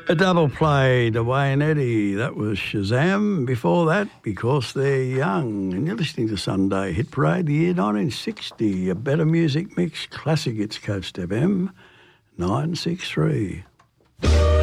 A double play to Wayne Eddy. That was Shazam. Before that, Because They're Young. And you're listening to Sunday Hit Parade, the year 1960. A better music mix, classic hits, Coast FM 963.